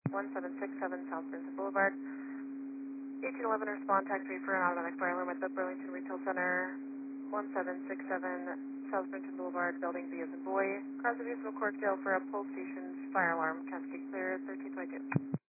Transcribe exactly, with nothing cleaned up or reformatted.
one seven six seven South Burlington Boulevard. eighteen eleven, respond tax three for an automatic fire alarm at the Burlington Retail Center, one seven six seven South Burlington Boulevard, building B as in boy. Cause of use of Corkdale for a pole station's fire alarm, cascade clear, thirteen twenty-two.